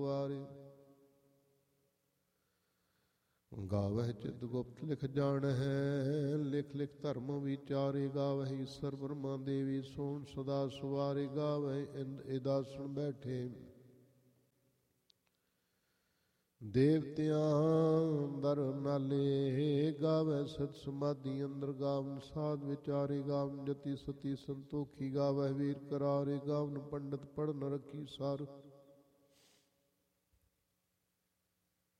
ਵਾਰੇ। ਗਾਵਹਿ ਚਿਤ ਗੁਪਤ ਲਿਖ ਜਾਣਹਿ, ਲਿਖ ਲਿਖ ਧਰਮ ਵਿਚਾਰੇ। ਗਾਵਹਿ ਈਸਰ ਬ੍ਰਹਮਾ ਦੇਵੀ ਸੋਹਣ ਸਦਾ ਸਵਾਰੇ। ਗਾਵਹਿ ਇੰਦ ਇਦਾਸਣ ਬੈਠੇ ਦੇਵਤਿਆਂ ਦਰ ਨਾਲੇ। ਗਾਵਹਿ ਸਤ ਸਮਾਧੀ ਅੰਦਰ ਗਾਵਨ ਸਾਧ ਵਿਚਾਰੇ। ਗਾਵਨ ਜਤੀ ਸਤੀ ਸੰਤੋਖੀ। ਗਾਵਹਿ ਵੀਰ ਕਰਾਰੇ। ਗਾਵਨ ਪੰਡਤ ਪੜਨ ਰਖੀ ਸਾਰ।